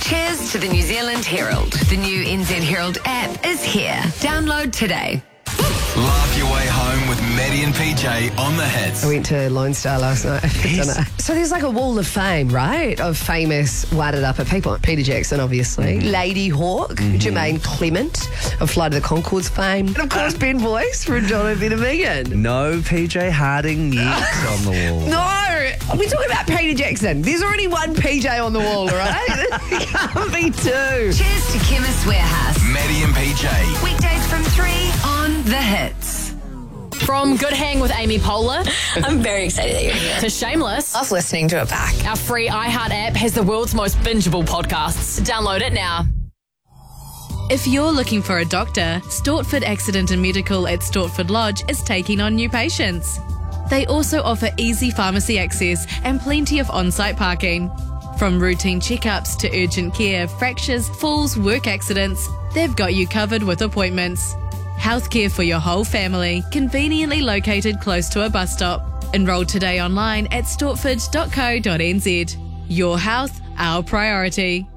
Cheers to the New Zealand Herald. The new NZ Herald app is here. Download today. Laugh your way home with Maddie and PJ on the hits. I went to Lone Star last night for dinner. So there's like a wall of fame, right? Of famous Wairarapa people. Peter Jackson, obviously. Lady Hawk, Jermaine Clement of Flight of the Conchords fame. And of course, Ben Boyce from Jonathan and Megan. No PJ Harding yet on the wall. No, we're talking about Peter Jackson. There's already one PJ on the wall, right? There can't be two. Cheers to Chemist Warehouse. Maddie and PJ. Weekdays from 3 on The Hits. From Good Hang with Amy Poehler I'm very excited that you're here. to Shameless, Love listening to it back. our free iHeart app has the world's most bingeable podcasts. Download it now. If you're looking for a doctor, Stortford Accident and Medical at Stortford Lodge is taking on new patients. They also offer easy pharmacy access and plenty of on-site parking. From routine checkups to urgent care, fractures, falls, work accidents, they've got you covered with appointments. Healthcare for your whole family, conveniently located close to a bus stop. Enroll today online at stortford.co.nz. Your health, our priority.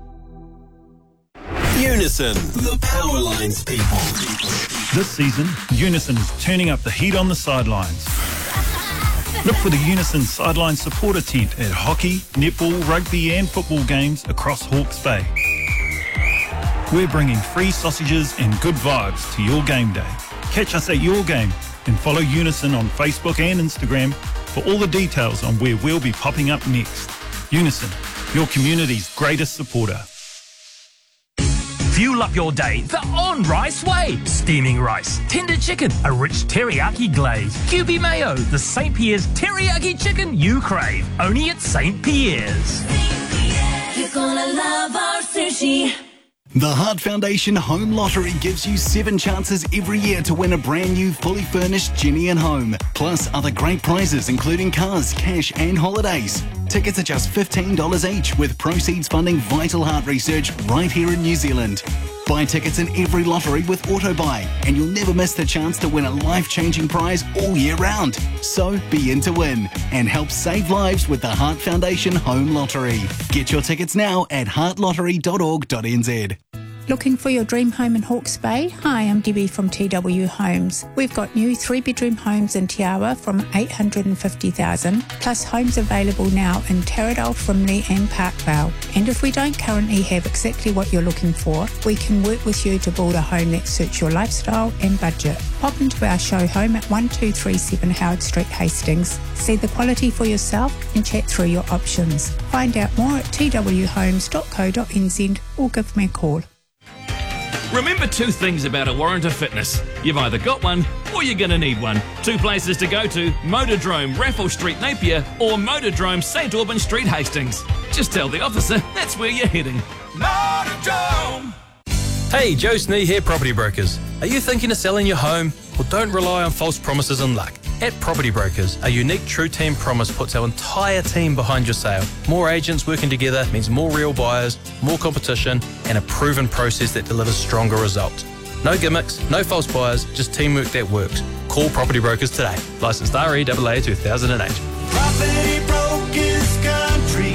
Unison, the Powerlines people. This season, Unison is turning up the heat on the sidelines. Look for the Unison Sideline Supporter Tent at hockey, netball, rugby and football games across Hawke's Bay. We're bringing free sausages and good vibes to your game day. Catch us at your game and follow Unison on Facebook and Instagram for all the details on where we'll be popping up next. Unison, your community's greatest supporter. Fuel up your day the on-rice way. Steaming rice, tender chicken, a rich teriyaki glaze, QB mayo, the St. Pierre's teriyaki chicken you crave. Only at St. Pierre's. You're gonna love our sushi. The Heart Foundation Home Lottery gives you 7 chances every year to win a brand new fully furnished Ginny and Home, plus other great prizes including cars, cash and holidays. Tickets are just $15 each, with proceeds funding vital heart research right here in New Zealand. Buy tickets in every lottery with AutoBuy, and you'll never miss the chance to win a life-changing prize all year round. So be in to win and help save lives with the Heart Foundation Home Lottery. Get your tickets now at heartlottery.org.nz. Looking for your dream home in Hawke's Bay? Hi, I'm Debbie from TW Homes. We've got new 3-bedroom homes in Te Awa from $850,000, plus homes available now in Taradale, Frimley and Parkvale. And if we don't currently have exactly what you're looking for, we can work with you to build a home that suits your lifestyle and budget. Pop into our show home at 1237 Howard Street, Hastings. See the quality for yourself and chat through your options. Find out more at twhomes.co.nz or give me a call. Remember 2 things about a warrant of fitness. You've either got one or you're going to need one. 2 places to go to: Motordrome, Raffles Street, Napier, or Motordrome, St. Albans Street, Hastings. Just tell the officer that's where you're heading. Motordrome! Hey, Joe Snee here, Property Brokers. Are you thinking of selling your home? Well, don't rely on false promises and luck. At Property Brokers, a unique True Team promise puts our entire team behind your sale. More agents working together means more real buyers, more competition, and a proven process that delivers stronger results. No gimmicks, no false buyers, just teamwork that works. Call Property Brokers today. Licensed REAA 2008. Property Brokers Country.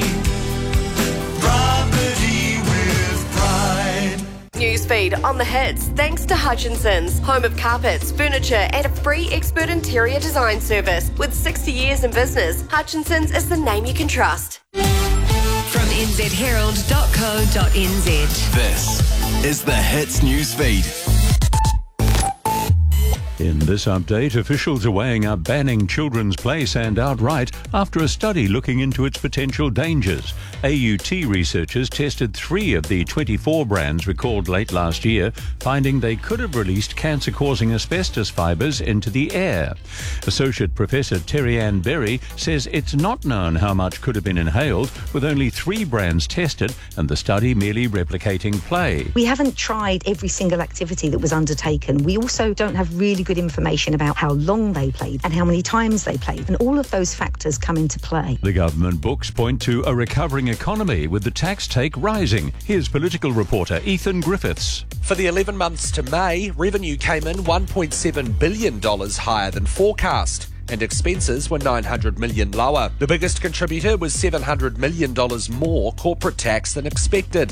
Property with pride. Newsfeed on the hits, thanks to Hutchinson's, home of carpets, furniture, and a free expert interior design service. With 60 years in business, Hutchinson's is the name you can trust. From nzherald.co.nz. This is the Hits Newsfeed. In this update, officials are weighing up banning children's play sand outright after a study looking into its potential dangers. AUT researchers tested 3 of the 24 brands recalled late last year, finding they could have released cancer-causing asbestos fibres into the air. Associate Professor Terry Ann Berry says it's not known how much could have been inhaled, with only 3 brands tested and the study merely replicating play. We haven't tried every single activity that was undertaken. We also don't have really good information about how long they played and how many times they played, and all of those factors come into play. The government books point to a recovering economy, with the tax take rising. Here's political reporter Ethan Griffiths. For the 11 months to May, revenue came in $1.7 billion higher than forecast, and expenses were $900 million lower. The biggest contributor was $700 million more corporate tax than expected.